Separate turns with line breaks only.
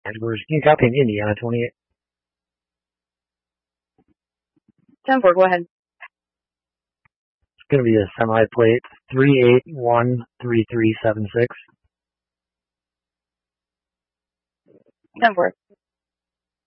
Edwards. Can you copy in Indiana 28?
10-4, go ahead.
It's going to be a semi-plate 3813376.
10-4.